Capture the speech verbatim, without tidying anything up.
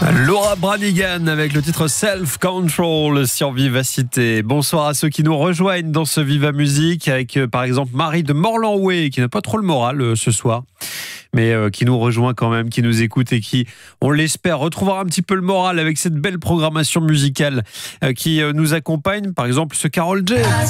Laura Branigan avec le titre Self Control sur Vivacité. Bonsoir à ceux qui nous rejoignent dans ce Viva Musique avec euh, par exemple Marie de Morlanoué qui n'a pas trop le moral euh, ce soir, mais euh, qui nous rejoint quand même, qui nous écoute et qui, on l'espère, retrouvera un petit peu le moral avec cette belle programmation musicale euh, qui euh, nous accompagne. Par exemple ce Karol J.